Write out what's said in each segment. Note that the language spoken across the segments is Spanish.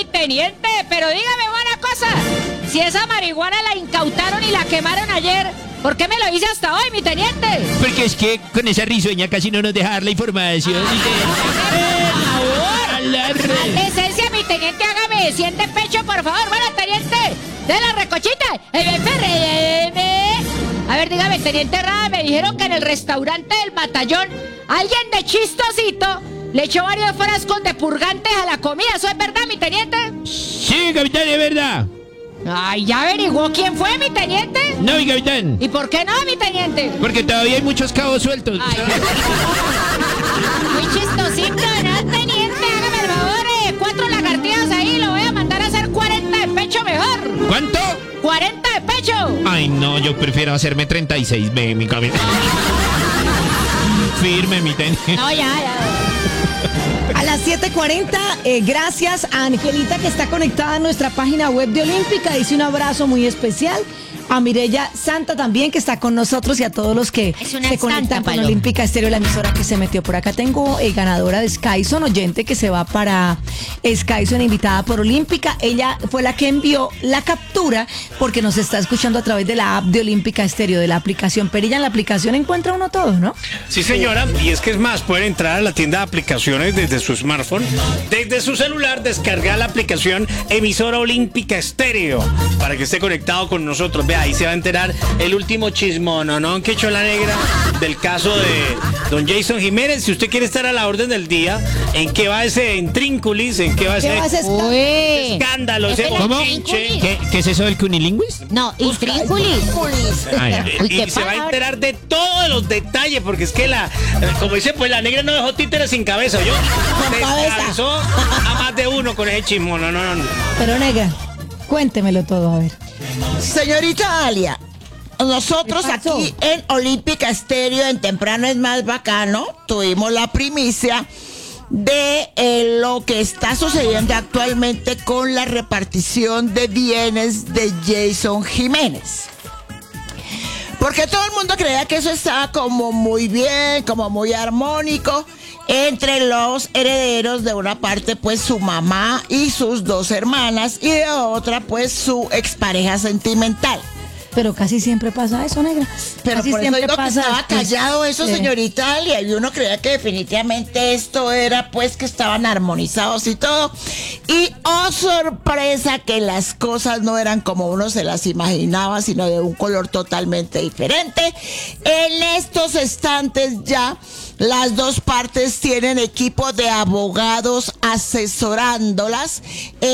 mi teniente, pero dígame una cosa. Si esa marihuana la incautaron y la quemaron ayer, ¿por qué me lo hice hasta hoy, mi teniente? Porque es que con esa risueña casi no nos deja dar la información. Por favor. Decencia, mi teniente, hágame 100 de pecho, por favor. Bueno, teniente, de la recochita. A ver, dígame, teniente Rada, me dijeron que en el restaurante del batallón alguien de chistosito le echó varios frascos de purgantes a la comida. ¿Eso es verdad, mi teniente? Sí, capitán, es verdad. Ay, ¿ya averiguó quién fue, mi teniente? No, mi capitán. ¿Y por qué no, mi teniente? Porque todavía hay muchos cabos sueltos. Ay, muy chistosito, ¿no, teniente? Hágame el favor, 4 lagartijas ahí, lo voy a mandar a hacer 40 de pecho mejor. ¿Cuánto? 40 de pecho. Ay, no, yo prefiero hacerme 36, mi capitán. Firme, mi teniente. No, ya. A las 7:40, gracias a Angelita que está conectada a nuestra página web de Olímpica. Dice un abrazo muy especial. A Mireya Santa también, que está con nosotros, y a todos los que se conectan con Olímpica Estéreo, la emisora que se metió por acá. Tengo ganadora de Skyson, oyente que se va para Skyson, invitada por Olímpica. Ella fue la que envió la captura porque nos está escuchando a través de la app de Olímpica Estéreo, de la aplicación. Perilla, en la aplicación encuentra uno todo, ¿no? Sí, señora, y es que es más, pueden entrar a la tienda de aplicaciones desde su smartphone, desde su celular, descargar la aplicación emisora Olímpica Estéreo para que esté conectado con nosotros. Vea, ahí se va a enterar el último chismón, ¿no? Que echó la negra del caso de don Jason Jiménez. Si usted quiere estar a la orden del día, ¿en qué va ese intrínculis? ¿En qué va ese escándalo? Ese ¿Cómo? bochinche? ¿Qué es eso del cunilinguis? No, intrínculis. Y se va a enterar de todos los detalles, porque es que como dice, pues la negra no dejó títeres sin cabeza, ¿yo? Descansó a más de uno con ese chismón, no. Pero negra, cuéntemelo todo, a ver. Señorita Alia, nosotros aquí en Olímpica Estéreo, en Temprano es Más Bacano, tuvimos la primicia de lo que está sucediendo actualmente con la repartición de bienes de Jason Jiménez. Porque todo el mundo creía que eso estaba como muy bien, como muy armónico entre los herederos. De una parte, pues, su mamá y sus 2 hermanas, y de otra, pues, su expareja sentimental. Pero casi siempre pasa eso, negra. Pero casi por eso digo que estaba callado eso, señorita Alia, y uno creía que definitivamente esto era, pues, que estaban armonizados y todo. Y, oh sorpresa, que las cosas no eran como uno se las imaginaba, sino de un color totalmente diferente. En estos instantes ya las 2 partes tienen equipo de abogados asesorándolas.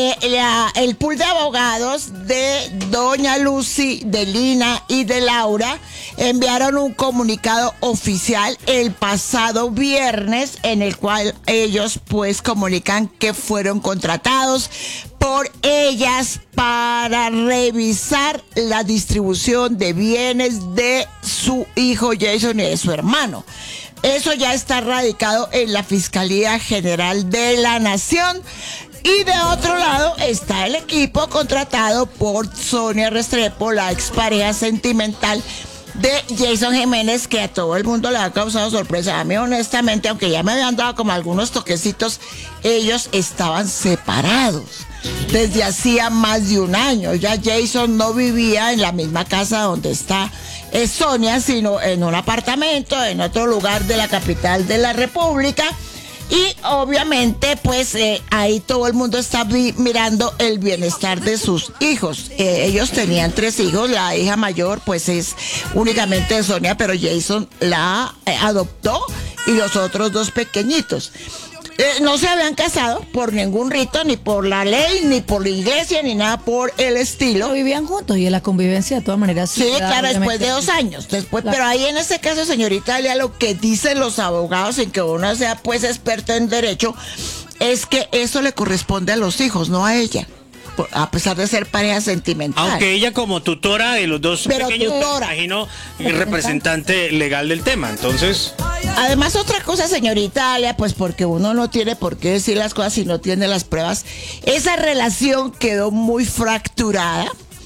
El pool de abogados de doña Lucy, de Lina y de Laura enviaron un comunicado oficial el pasado viernes, en el cual ellos, pues, comunican que fueron contratados por ellas para revisar la distribución de bienes de su hijo Jason y de su hermano. Eso ya está radicado en la Fiscalía General de la Nación. Y de otro lado está el equipo contratado por Sonia Restrepo, la expareja sentimental de Jason Jiménez, que a todo el mundo le ha causado sorpresa. A mí, honestamente, aunque ya me habían dado como algunos toquecitos, ellos estaban separados desde hacía más de un año. Ya Jason no vivía en la misma casa donde está Sonia, sino en un apartamento en otro lugar de la capital de la República. Y obviamente, pues, ahí todo el mundo está mirando el bienestar de sus hijos. Ellos tenían 3 hijos. La hija mayor, pues, es únicamente de Sonia, pero Jason la adoptó, y los otros 2 pequeñitos no se habían casado por ningún rito, ni por la ley, ni por la iglesia, ni nada por el estilo. Vivían juntos, y en la convivencia de todas maneras. Sí, claro, después de 2 años. Después, claro. Pero ahí en este caso, señorita Alia, lo que dicen los abogados, sin que uno sea, pues, experto en derecho, es que eso le corresponde a los hijos, no a ella, a pesar de ser pareja sentimental. Aunque ella, como tutora de los 2 pequeños, imagino, representante legal del tema, entonces. Además, otra cosa, señorita Alia, pues porque uno no tiene por qué decir las cosas si no tiene las pruebas. Esa relación quedó muy fracturada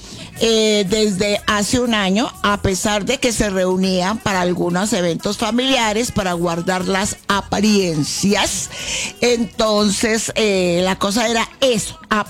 desde hace un año, a pesar de que se reunían para algunos eventos familiares para guardar las apariencias. Entonces, la cosa era eso.